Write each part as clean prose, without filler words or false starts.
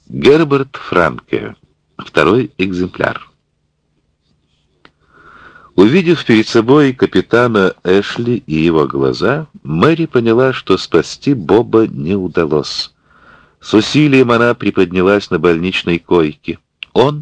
Герберт Франке. Второй экземпляр. Увидев перед собой капитана Эшли и его глаза, Мэри поняла, что спасти Боба не удалось. С усилием она приподнялась на больничной койке. Он...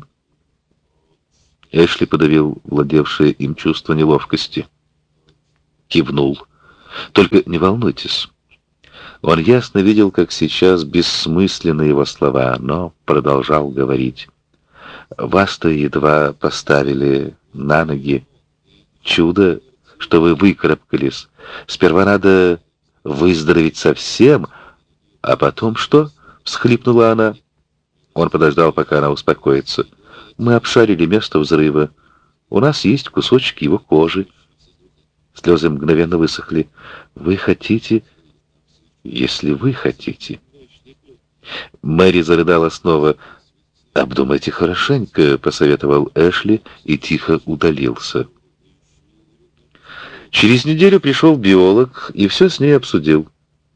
Эшли подавил владевшее им чувство неловкости. Кивнул. «Только не волнуйтесь». Он ясно видел, как сейчас бессмысленны его слова, но продолжал говорить. «Вас-то едва поставили на ноги. Чудо, что вы выкарабкались. Сперва надо выздороветь совсем, а потом что?» — всхлипнула она. Он подождал, пока она успокоится. «Мы обшарили место взрыва. У нас есть кусочек его кожи». Слезы мгновенно высохли. «Вы хотите...» «Если вы хотите...» Мэри зарыдала снова. «Обдумайте хорошенько», — посоветовал Эшли и тихо удалился. Через неделю пришел биолог и все с ней обсудил.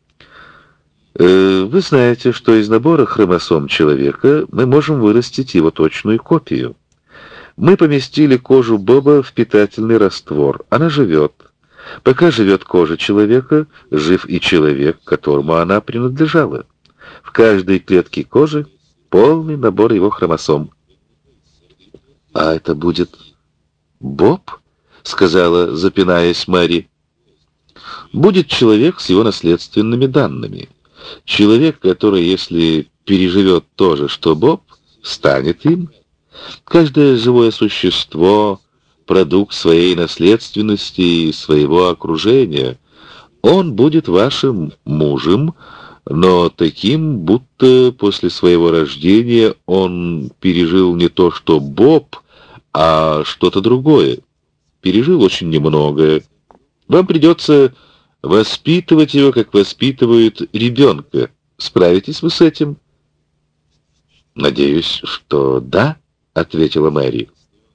«Вы знаете, что из набора хромосом человека мы можем вырастить его точную копию. Мы поместили кожу Боба в питательный раствор. Она живет. Пока живет кожа человека, жив и человек, которому она принадлежала. В каждой клетке кожи полный набор его хромосом». «А это будет Боб?» — сказала, запинаясь, Мэри. «Будет человек с его наследственными данными. Человек, который, если переживет то же, что Боб, станет им. Каждое живое существо — продукт своей наследственности и своего окружения. Он будет вашим мужем, но таким, будто после своего рождения он пережил не то, что Боб, а что-то другое. Пережил очень немногое. Вам придется воспитывать его, как воспитывают ребенка. Справитесь вы с этим?» «Надеюсь, что да», — ответила Мэри.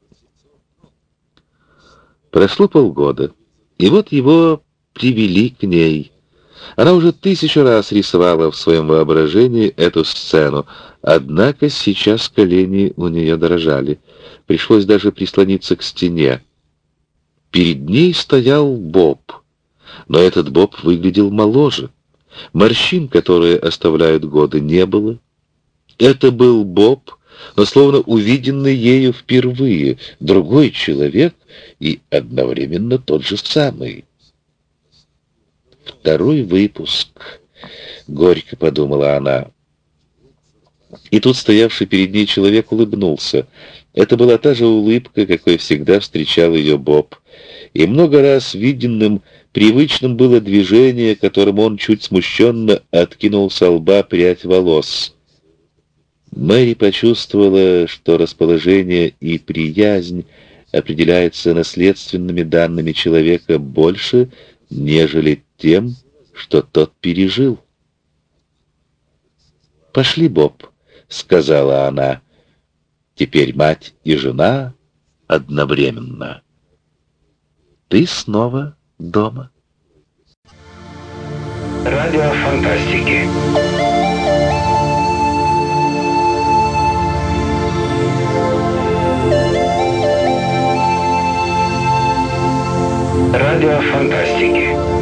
Прошло полгода, и вот его привели к ней. Она уже 1000 раз рисовала в своем воображении эту сцену, однако сейчас колени у нее дрожали. Пришлось даже прислониться к стене. Перед ней стоял Боб, но этот Боб выглядел моложе. Морщин, которые оставляют годы, не было. Это был Боб, но словно увиденный ею впервые, другой человек и одновременно тот же самый. «Второй выпуск», — горько подумала она. И тут стоявший перед ней человек улыбнулся. Это была та же улыбка, какой всегда встречал ее Боб. И много раз виденным, привычным было движение, которым он чуть смущенно откинул со лба прядь волос. Мэри почувствовала, что расположение и приязнь определяются наследственными данными человека больше, нежели тем, что тот пережил. «Пошли, Боб», — сказала она. «Теперь мать и жена одновременно. Ты снова дома». Радио фантастики. Радио фантастики.